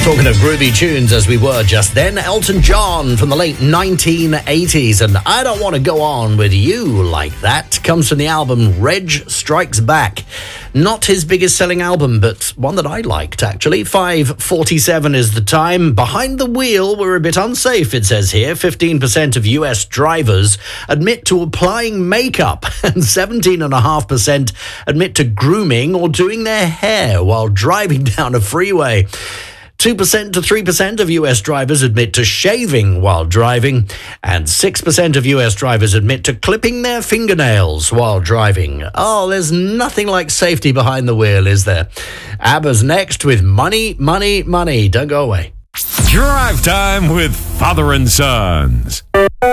Talking of groovy tunes as we were just then, Elton John from the late 1980s, and I Don't Want to Go On With You Like That comes from the album Reg Strikes Back. Not his biggest selling album, but one that I liked, actually. 5:47 is the time. Behind the wheel, we're a bit unsafe, it says here. 15% of US drivers admit to applying makeup, and 17.5% admit to grooming or doing their hair while driving down a freeway. 2% to 3% of US drivers admit to shaving while driving, and 6% of US drivers admit to clipping their fingernails while driving. Oh, there's nothing like safety behind the wheel, is there? ABBA's next with Money, Money, Money. Don't go away. Drive time with Father and Sons.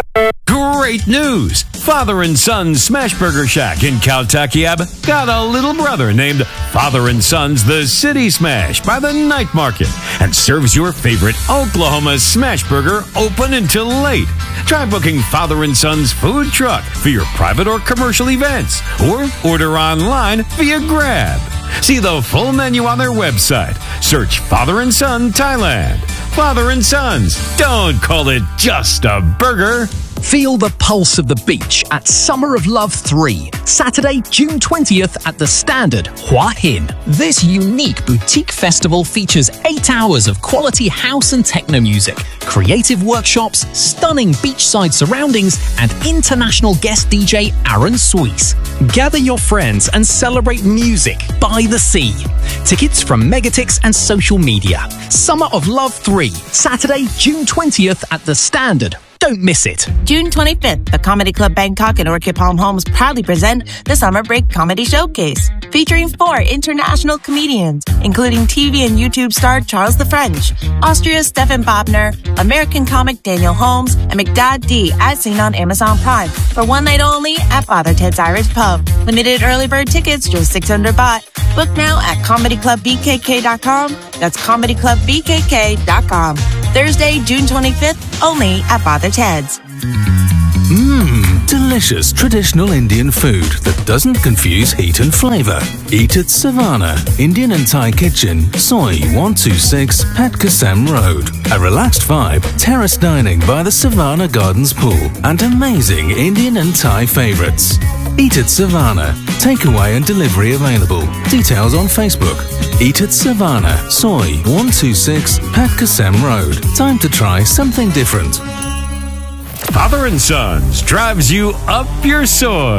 Great news! Father and Sons Smashburger Shack in Caltakiab got a little brother named Father and Sons The City Smash by the Night Market and serves your favorite Oklahoma Smashburger open until late. Try booking Father and Sons food truck for your private or commercial events or order online via Grab. See the full menu on their website. Search Father and Son Thailand. Father and Sons, don't call it just a burger. Feel the pulse of the beach at Summer of Love 3, Saturday, June 20th at the Standard, Hua Hin. This unique boutique festival features 8 hours of quality house and techno music, creative workshops, stunning beachside surroundings, and international guest DJ Aaron Suisse. Gather your friends and celebrate music by the sea. Tickets from Megatix and social media. Summer of Love 3, Saturday, June 20th at the Standard. Don't miss it. June 25th, the Comedy Club Bangkok and Orchid Palm Homes proudly present the Summer Break Comedy Showcase, featuring 4 international comedians, including TV and YouTube star Charles the French, Austria's Stefan Bobner, American comic Daniel Holmes, and McDad D, as seen on Amazon Prime, for one night only at Father Ted's Irish Pub. Limited early bird tickets, just 600 baht. Book now at comedyclubbkk.com. That's comedyclubbkk.com. Thursday, June 25th, only at Father Ted's. Delicious traditional Indian food that doesn't confuse heat and flavor. Eat at Savannah, Indian and Thai Kitchen, Soi 126, Pat Kasem Road. A relaxed vibe, terrace dining by the Savannah Gardens pool, and amazing Indian and Thai favorites. Eat at Savannah. Takeaway and delivery available. Details on Facebook. Eat at Savannah, Soi 126, Pat Kasem Road. Time to try something different. Father and Sons drives you up your soy.